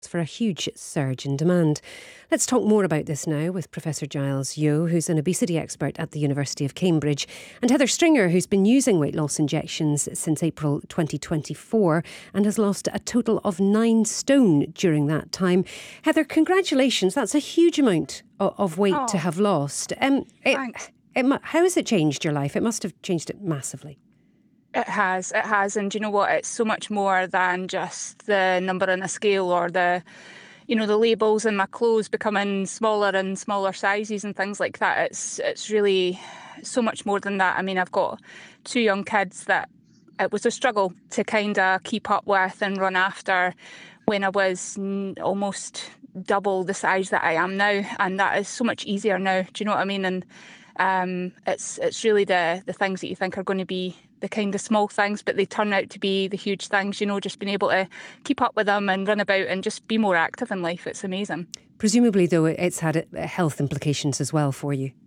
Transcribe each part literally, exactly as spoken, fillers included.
for a huge surge in demand. Let's talk more about this now with Professor Giles Yeo, who's an obesity expert at the University of Cambridge, and Heather Stringer, who's been using weight loss injections since April twenty twenty-four and has lost a total of nine stone during that time. Heather, congratulations. That's a huge amount of, of weight oh, to have lost. Um, it, thanks. It, how has it changed your life? It must have changed it massively. It has, it has. And do you know what? It's so much more than just the number on a scale or the, you know, the labels in my clothes becoming smaller and smaller sizes and things like that. It's it's really so much more than that. I mean, I've got two young kids that it was a struggle to kind of keep up with and run after when I was almost double the size that I am now. And that is so much easier now. Do you know what I mean? And um, it's it's really the, the things that you think are going to be the kind of small things, but they turn out to be the huge things, you know, just being able to keep up with them and run about and just be more active in life. It's amazing. Presumably, though, it's had health implications as well for you.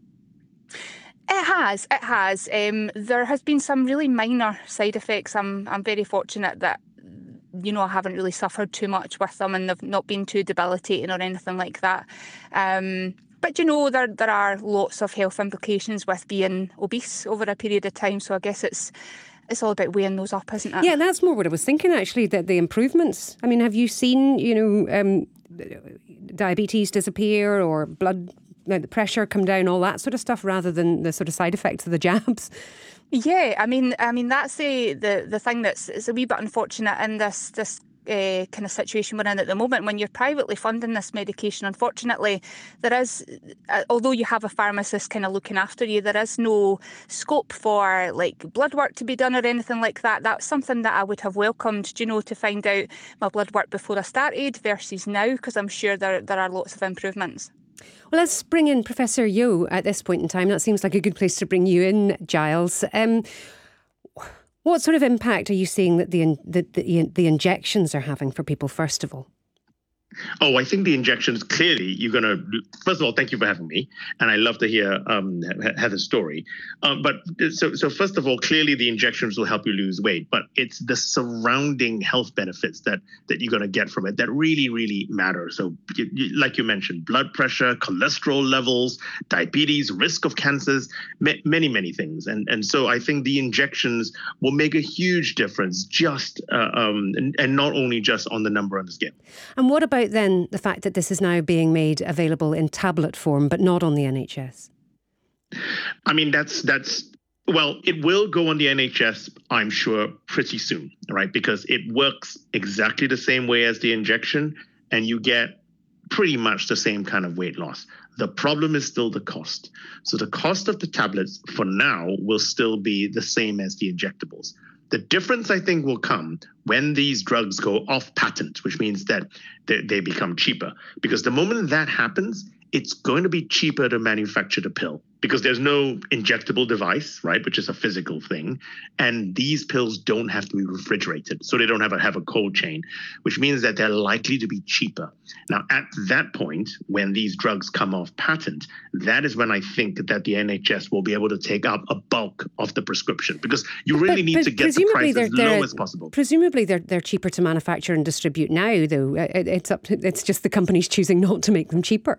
It has, it has. Um, there has been some really minor side effects. I'm I'm very fortunate that, you know, I haven't really suffered too much with them and they've not been too debilitating or anything like that. Um, But, you know, there there are lots of health implications with being obese over a period of time. So I guess it's it's all about weighing those up, isn't it? Yeah, that's more what I was thinking, actually, that the improvements. I mean, have you seen, you know, um, diabetes disappear or blood you know, the pressure come down, all that sort of stuff, rather than the sort of side effects of the jabs? Yeah, I mean, I mean that's the the, the thing that's it's a wee bit unfortunate in this this. Uh, kind of situation we're in at the moment. When you're privately funding this medication, unfortunately, there is, uh, although you have a pharmacist kind of looking after you, there is no scope for like blood work to be done or anything like that. That's something that I would have welcomed, you know, to find out my blood work before I started versus now, because I'm sure there there are lots of improvements. Well, let's bring in Professor Yeo at this point in time. That seems like a good place to bring you in, Giles. Um, What sort of impact are you seeing that the, the the the injections are having for people, first of all? Oh, I think the injections, clearly, you're going to, first of all, thank you for having me. And I love to hear um, Heather's story. Um, but so, so first of all, clearly the injections will help you lose weight, but it's the surrounding health benefits that, that you're going to get from it that really, really matter. So you, you, like you mentioned, blood pressure, cholesterol levels, diabetes, risk of cancers, ma- many, many things. And, and so I think the injections will make a huge difference just, uh, um, and, and not only just on the number on the scale. And what about then the fact that this is now being made available in tablet form, but not on the N H S? I mean, that's that's well, it will go on the N H S, I'm sure, pretty soon, right? Because it works exactly the same way as the injection, and you get pretty much the same kind of weight loss. The problem is still the cost. So the cost of the tablets for now will still be the same as the injectables. The difference, I think, will come when these drugs go off patent, which means that they, they become cheaper. Because the moment that happens, it's going to be cheaper to manufacture the pill because there's no injectable device, right, which is a physical thing. And these pills don't have to be refrigerated, so they don't have a, have a cold chain, which means that they're likely to be cheaper. Now, at that point, when these drugs come off patent, that is when I think that the N H S will be able to take up a bulk of the prescription because you really but, need but to get the price as low they're, as possible. Presumably, they're they're cheaper to manufacture and distribute now, though. It, it's up to, it's just the companies choosing not to make them cheaper.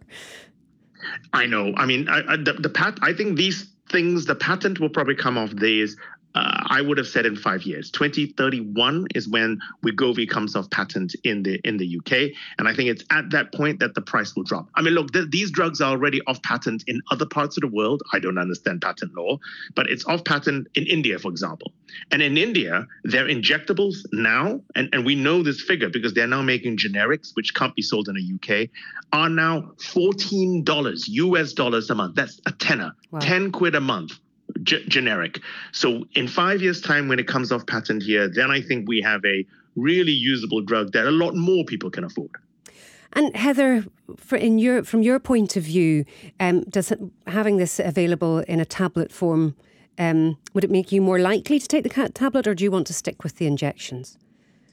I know. I mean, I, I, the, the pat. I think these things, the patent will probably come off these. Uh, I would have said in five years. twenty thirty-one is when Wegovy comes off patent in the in the U K, and I think it's at that point that the price will drop. I mean, look, th- these drugs are already off patent in other parts of the world. I don't understand patent law, but it's off patent in India, for example. And in India, they're injectables now, and, and we know this figure because they're now making generics, which can't be sold in the U K, are now fourteen dollars U S dollars a month. That's a tenner, wow. ten quid a month. G- generic. So in five years' time, when it comes off patent here, then I think we have a really usable drug that a lot more people can afford. And Heather, for in your from your point of view, um, does it, having this available in a tablet form, um, would it make you more likely to take the tablet, or do you want to stick with the injections?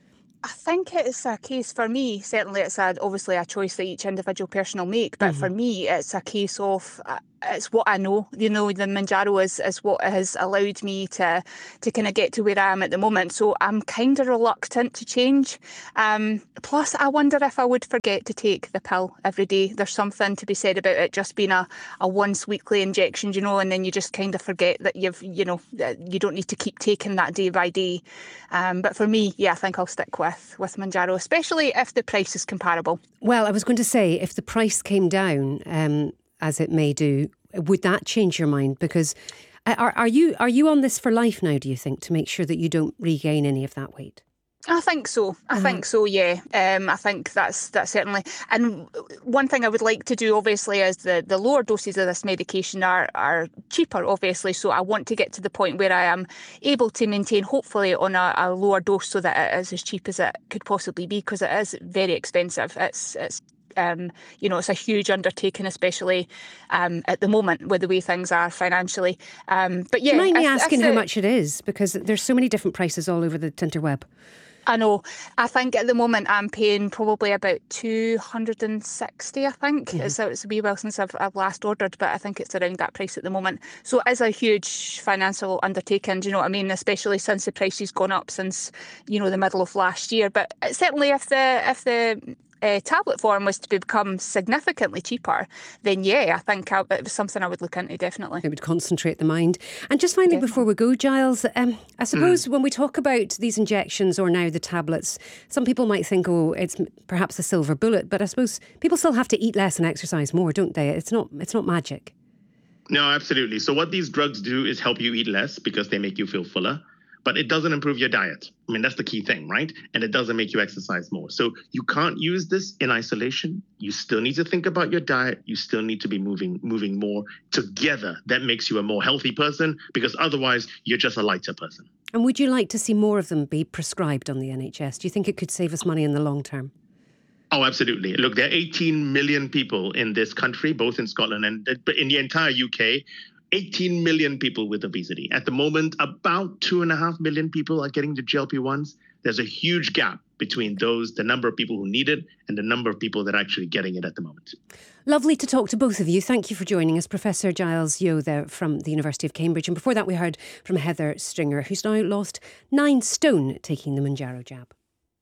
I think it's a case for me, certainly it's a, obviously a choice that each individual person will make, but mm-hmm. for me it's a case of, uh, it's what I know. You know, the Mounjaro is, is what has allowed me to to kind of get to where I am at the moment. So I'm kind of reluctant to change. Um, plus, I wonder if I would forget to take the pill every day. There's something to be said about it just being a, a once weekly injection, you know, and then you just kind of forget that you've, you know, you don't need to keep taking that day by day. Um, but for me, yeah, I think I'll stick with, with Mounjaro, especially if the price is comparable. Well, I was going to say, if the price came down, um, as it may do, would that change your mind? Because are, are you are you on this for life now, do you think, to make sure that you don't regain any of that weight? I think so. I uh-huh. think so, yeah. Um, I think that's that's certainly. And one thing I would like to do, obviously, is the, the lower doses of this medication are, are cheaper, obviously. So I want to get to the point where I am able to maintain, hopefully, on a, a lower dose so that it is as cheap as it could possibly be, because it is very expensive. It's it's Um, you know, it's a huge undertaking, especially um, at the moment with the way things are financially. Um, but yeah, do you mind me if, asking if how the, much it is? Because there's so many different prices all over the interweb. I know. I think at the moment I'm paying probably about two hundred sixty, I think. Mm-hmm. It's, it's a wee while since I've, I've last ordered, but I think it's around that price at the moment. So it is a huge financial undertaking, do you know what I mean? Especially since the price has gone up since, you know, the middle of last year. But certainly if the if the Uh, tablet form was to become significantly cheaper, then yeah, I think I, it was something I would look into, definitely. It would concentrate the mind. And just finally, definitely. Before we go, Giles, um, I suppose mm. when we talk about these injections or now the tablets, some people might think, oh, it's perhaps a silver bullet, but I suppose people still have to eat less and exercise more, don't they? It's not, it's not magic. No, absolutely. So what these drugs do is help you eat less because they make you feel fuller. But it doesn't improve your diet. I mean, that's the key thing, right? And it doesn't make you exercise more. So you can't use this in isolation. You still need to think about your diet. You still need to be moving moving more together. That makes you a more healthy person, because otherwise you're just a lighter person. And would you like to see more of them be prescribed on the N H S? Do you think it could save us money in the long term? Oh, absolutely. Look, there are eighteen million people in this country, both in Scotland and in the entire U K. eighteen million people with obesity. At the moment, about two and a half million people are getting the G L P ones. There's a huge gap between those, the number of people who need it, and the number of people that are actually getting it at the moment. Lovely to talk to both of you. Thank you for joining us. Professor Giles Yeo there from the University of Cambridge. And before that, we heard from Heather Stringer, who's now lost nine stone taking the Mounjaro jab.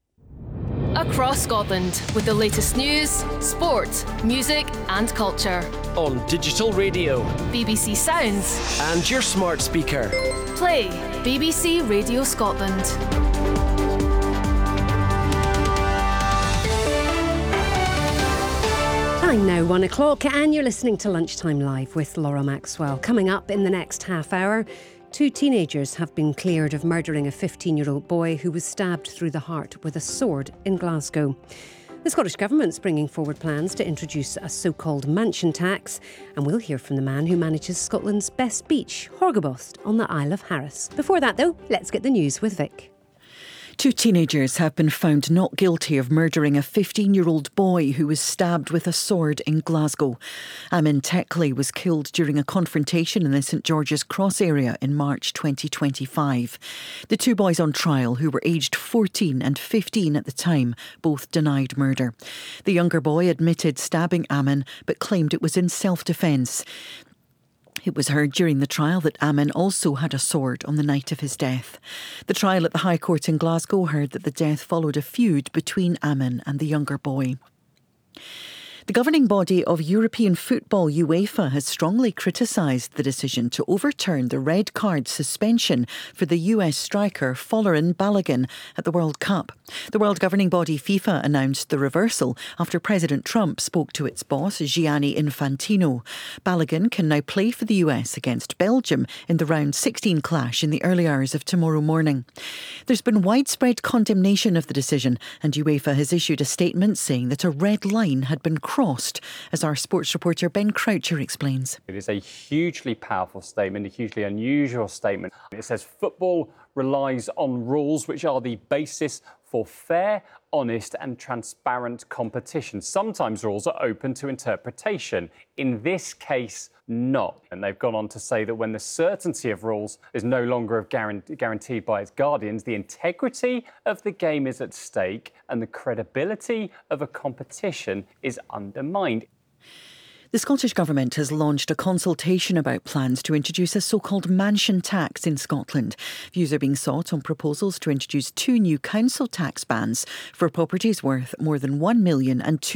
Across Scotland with the latest news, sport, music and culture. On digital radio, B B C Sounds and your smart speaker. Play B B C Radio Scotland. Time now, one o'clock, and you're listening to Lunchtime Live with Laura Maxwell. Coming up in the next half hour, two teenagers have been cleared of murdering a fifteen-year-old boy who was stabbed through the heart with a sword in Glasgow. The Scottish Government's bringing forward plans to introduce a so-called mansion tax, and we'll hear from the man who manages Scotland's best beach, Horgabost, on the Isle of Harris. Before that, though, let's get the news with Vic. Two teenagers have been found not guilty of murdering a fifteen-year-old boy who was stabbed with a sword in Glasgow. Amin Tekli was killed during a confrontation in the St George's Cross area in March twenty twenty-five. The two boys on trial, who were aged fourteen and fifteen at the time, both denied murder. The younger boy admitted stabbing Amin but claimed it was in self-defence. It was heard during the trial that Amin also had a sword on the night of his death. The trial at the High Court in Glasgow heard that the death followed a feud between Amin and the younger boy. The governing body of European football, UEFA, has strongly criticised the decision to overturn the red card suspension for the U S striker Folarin Balogun at the World Cup. The world governing body FIFA announced the reversal after President Trump spoke to its boss, Gianni Infantino. Balogun can now play for the U S against Belgium in the round sixteen clash in the early hours of tomorrow morning. There's been widespread condemnation of the decision, and UEFA has issued a statement saying that a red line had been crossed. Crossed, as our sports reporter Ben Croucher explains. It is a hugely powerful statement, a hugely unusual statement. It says football relies on rules which are the basis for fair, honest and transparent competition. Sometimes rules are open to interpretation. In this case, not. And they've gone on to say that when the certainty of rules is no longer guaranteed by its guardians, the integrity of the game is at stake and the credibility of a competition is undermined. The Scottish Government has launched a consultation about plans to introduce a so-called mansion tax in Scotland. Views are being sought on proposals to introduce two new council tax bands for properties worth more than one million and two